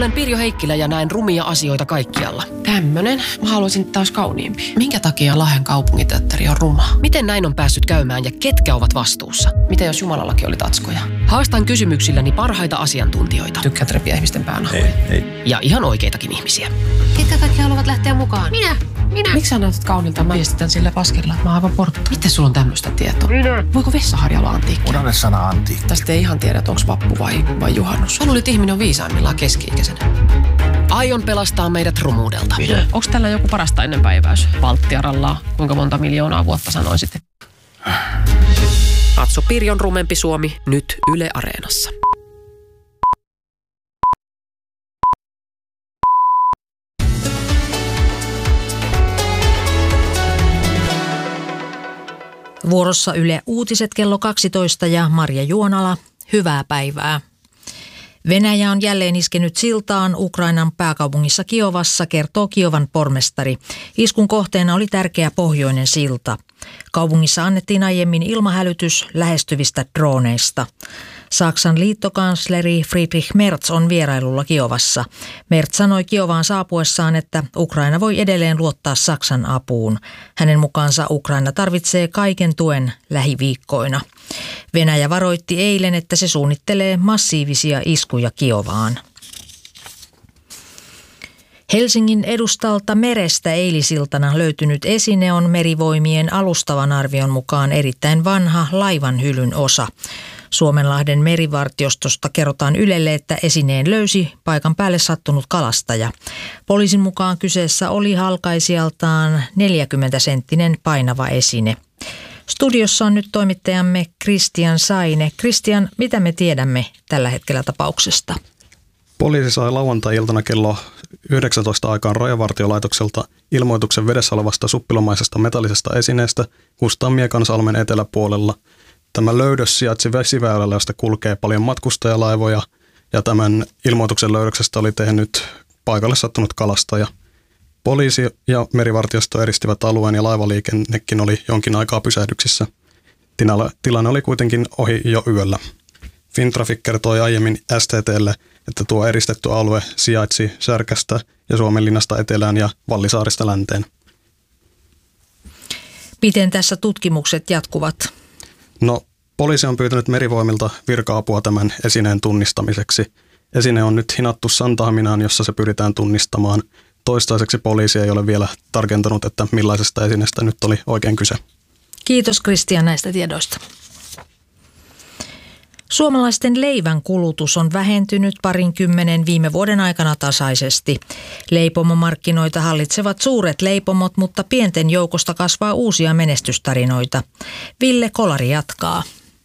Olen Pirjo Heikkilä ja näen rumia asioita kaikkialla. Tämmönen. Mä haluaisin taas kauniimpi. Minkä takia Lahden kaupunginteatteri on ruma? Miten näin on päässyt käymään ja ketkä ovat vastuussa? Miten jos Jumalallakin oli tatskoja? Haastan kysymyksilläni parhaita asiantuntijoita. Tykkäät repiä ihmisten päänahoja? Ei. Ja ihan oikeitakin ihmisiä. Ketkä kaikki haluavat lähteä mukaan? Minä. Miksi sä näytät kaunilta? Mä viestitän sillä paskella, että mä oon aivan portta. Miten sulla on tämmöistä tietoa? Minä. Voiko vessaharja olla antiikki? Unohda sana antiikki. Tästä ei ihan tiedä, että onko vappu vai juhannus. Mä luulin, että ihminen on viisaimmillaan keski-ikäisenä. Aion pelastaa meidät rumuudelta. Onko tällä joku parasta ennenpäiväys? Valttiarallaa. Kuinka monta miljoonaa vuotta sanoisit? Katso Pirjon rumempi Suomi nyt Yle Areenassa. Vuorossa Yle Uutiset kello 12 ja Marja Juonala. Hyvää päivää. Venäjä on jälleen iskenyt siltaan Ukrainan pääkaupungissa Kiovassa, kertoo Kiovan pormestari. Iskun kohteena oli tärkeä pohjoinen silta. Kaupungissa annettiin aiemmin ilmahälytys lähestyvistä droneista. Saksan liittokansleri Friedrich Merz on vierailulla Kiovassa. Merz sanoi Kiovaan saapuessaan, että Ukraina voi edelleen luottaa Saksan apuun. Hänen mukaansa Ukraina tarvitsee kaiken tuen lähiviikkoina. Venäjä varoitti eilen, että se suunnittelee massiivisia iskuja Kiovaan. Helsingin edustalta merestä eilisiltana löytynyt esine on Merivoimien alustavan arvion mukaan erittäin vanha laivanhylyn osa. Suomenlahden merivartiostosta kerrotaan Ylelle, että esineen löysi paikan päälle sattunut kalastaja. Poliisin mukaan kyseessä oli halkaisijaltaan 40-senttinen painava esine. Studiossa on nyt toimittajamme Kristian Saine. Kristian, mitä me tiedämme tällä hetkellä tapauksesta? Poliisi sai lauantai-iltana kello 19 aikaan Rajavartiolaitokselta ilmoituksen vedessä olevasta suppilomaisesta metallisesta esineestä Kustaan Miekansalmen eteläpuolella. Tämä löydös sijaitsi vesiväylällä, josta kulkee paljon matkustajalaivoja, ja tämän ilmoituksen löydöksestä oli tehnyt paikalle sattunut kalastaja. Poliisi ja merivartiosto eristivät alueen ja laivaliikennekin oli jonkin aikaa pysähdyksissä. Tilanne oli kuitenkin ohi jo yöllä. Fintraffic kertoi aiemmin STT:lle, että tuo eristetty alue sijaitsi Särkästä ja Suomenlinnasta etelään ja Vallisaarista länteen. Miten tässä tutkimukset jatkuvat? No, poliisi on pyytänyt Merivoimilta virka-apua tämän esineen tunnistamiseksi. Esine on nyt hinattu Santahaminaan, jossa se pyritään tunnistamaan. Toistaiseksi poliisi ei ole vielä tarkentanut, että millaisesta esineestä nyt oli oikein kyse. Kiitos Kristian näistä tiedoista. Suomalaisten leivän kulutus on vähentynyt 20 viime vuoden aikana tasaisesti. Leipomomarkkinoita hallitsevat suuret leipomot, mutta pienten joukosta kasvaa uusia menestystarinoita. Ville Kolari jatkaa.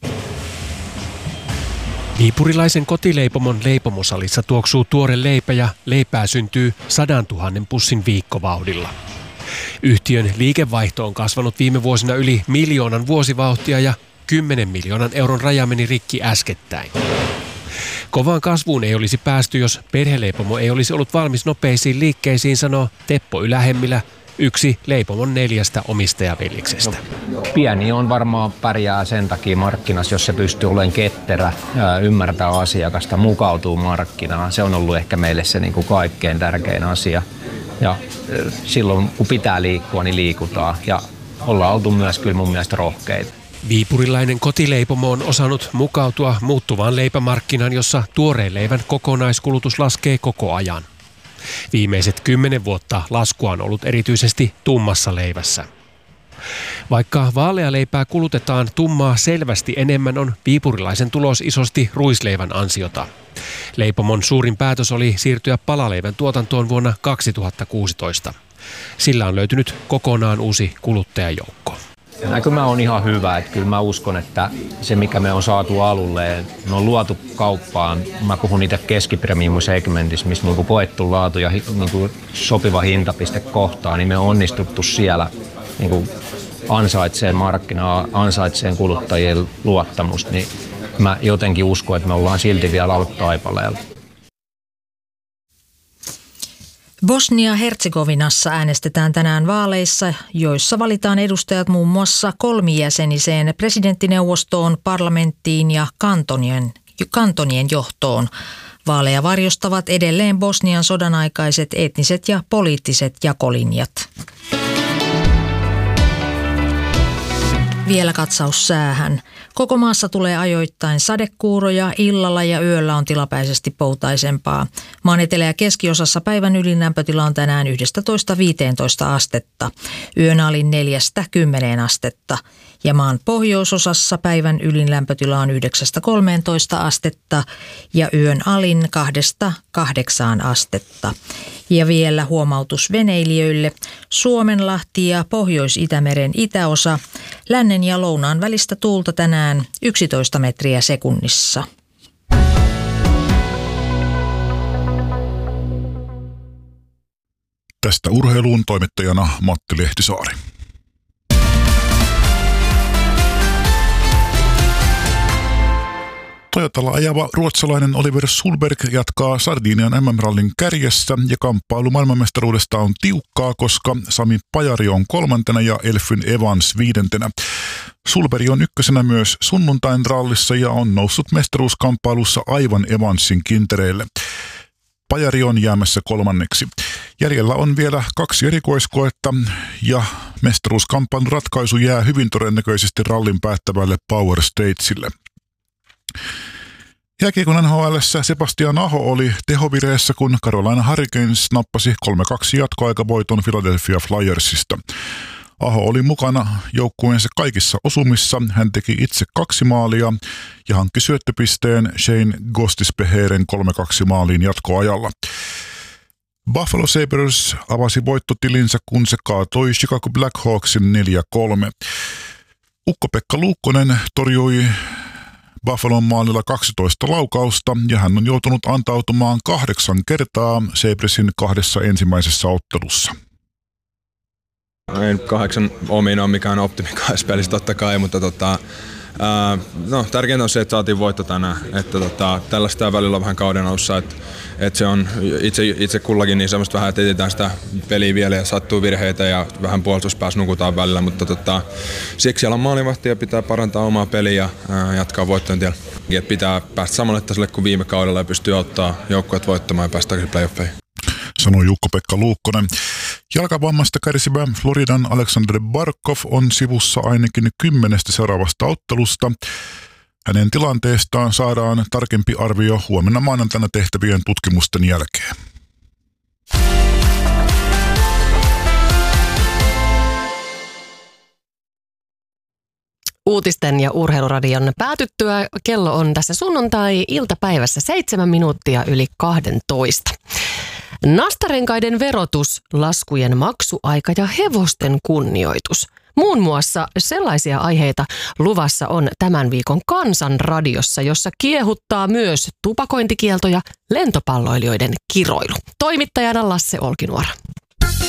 Viipurilaisen kotileipomon leipomosalissa tuoksuu tuore leipä ja leipää syntyy 100 000 pussin viikkovauhdilla. Yhtiön liikevaihto on kasvanut viime vuosina yli 1 miljoonan vuosivauhtia ja 10 miljoonan euron raja meni rikki äskettäin. Kovaan kasvuun ei olisi päästy, jos perheleipomo ei olisi ollut valmis nopeisiin liikkeisiin, sanoo Teppo Ylähemmilä, yksi leipomon 4 omistajaveljeksestä. Pieni on varmaan pärjää sen takia markkinassa, jos se pystyy olemaan ketterä, ymmärtää asiakasta, mukautuu markkinaan. Se on ollut ehkä meille se niin kuin kaikkein tärkein asia. Ja silloin kun pitää liikkua, niin liikutaan. Ja ollaan oltu myös kyllä mun mielestä rohkeita. Viipurilainen kotileipomo on osannut mukautua muuttuvaan leipämarkkinaan, jossa tuoreen leivän kokonaiskulutus laskee koko ajan. Viimeiset 10 vuotta laskua on ollut erityisesti tummassa leivässä. Vaikka vaalealeipää kulutetaan tummaa selvästi enemmän, on viipurilaisen tulos isosti ruisleivän ansiota. Leipomon suurin päätös oli siirtyä palaleivän tuotantoon vuonna 2016. Sillä on löytynyt kokonaan uusi kuluttajajoukko. Näkymä on ihan hyvä, että kyllä mä uskon, että se mikä me on saatu alulle, me on luotu kauppaan, mä puhun niitä keskipremium-segmentissä, missä niin koettu laatu ja niin sopiva hintapiste kohtaa, niin me on onnistuttu siellä niin ansaitseen markkinaa, ansaitseen kuluttajien luottamusta, niin mä jotenkin uskon, että me ollaan silti vielä alkutaipaleella. Bosnia-Herzegovinassa äänestetään tänään vaaleissa, joissa valitaan edustajat muun muassa 3-jäseniseen presidenttineuvostoon, parlamenttiin ja kantonien johtoon. Vaaleja varjostavat edelleen Bosnian sodan aikaiset etniset ja poliittiset jakolinjat. Vielä katsaus säähän. Koko maassa tulee ajoittain sadekuuroja, illalla ja yöllä on tilapäisesti poutaisempaa. Maan etelä- ja keskiosassa päivän ylinlämpötila on tänään 11–15 astetta, yön alin 4–10 astetta. Ja maan pohjoisosassa päivän ylinlämpötila on 9–13 astetta ja yön alin 2–8 astetta. Ja vielä huomautus veneilijöille. Suomenlahti ja Pohjois-Itämeren itäosa. Lännen ja lounaan välistä tuulta tänään 11 metriä sekunnissa. Tästä urheiluun toimittajana Matti Lehtisaari. Toyotalla ajava ruotsalainen Oliver Solberg jatkaa Sardinian MM-rallin kärjessä ja kamppailu maailmanmestaruudesta on tiukkaa, koska Sami Pajari on 3. ja Elfyn Evans 5. Solberg on 1. myös sunnuntain rallissa ja on noussut mestaruuskamppailussa aivan Evansin kintereille. Pajari on jäämässä 3. Jäljellä on vielä 2 erikoiskoetta ja mestaruuskamppailun ratkaisu jää hyvin todennäköisesti rallin päättävälle Power Statesille. Jääkiekon NHL:ssä Sebastian Aho oli tehovireessä, kun Carolina Hurricanes nappasi 3-2 jatkoaikavoiton Philadelphia Flyersista. Aho oli mukana joukkueensa kaikissa osumissa. Hän teki itse 2 maalia ja hankki syöttöpisteen Shane Gostisbeheeren 3-2 maaliin jatkoajalla. Buffalo Sabres avasi voittotilinsä, kun se kaatoi Chicago Blackhawksin 4-3. Ukko-Pekka Luukkonen torjui Buffalon maalilla 12 laukausta ja hän on joutunut antautumaan 8 kertaa Sabresin 2 ensimmäisessä ottelussa. Ei 8 omiin ole mikään optimi pelissä totta kai, mutta tärkeintä on se, että saatiin voitto tänään. Että tällaista välillä on vähän kauden alussa, että se on itse kullakin niin semmoista vähän, että etsitään sitä peliä vielä ja sattuu virheitä ja vähän puolustuspäässä nukutaan välillä, mutta siksi siellä on maalivahti ja pitää parantaa omaa peliä ja jatkaa voittojen tiellä. Et pitää päästä samalle tasolle kuin viime kaudella ja pystyy ottaa joukkueet voittamaan ja päästä playoffeihin. Sanoi Jukko-Pekka Luukkonen. Jalkavammasta kärsivä Floridan Alexander Barkov on sivussa ainakin 10 seuraavasta ottelusta. Hänen tilanteestaan saadaan tarkempi arvio huomenna maanantaina tehtävien tutkimusten jälkeen. Uutisten ja urheiluradion päätyttyä kello on tässä sunnuntai-iltapäivässä 7 minuuttia yli 12. Nastarenkaiden verotus, laskujen maksuaika ja hevosten kunnioitus. Muun muassa sellaisia aiheita luvassa on tämän viikon Kansanradiossa, jossa kiehuttaa myös tupakointikielto ja lentopalloilijoiden kiroilu. Toimittajana Lasse Olkinuora.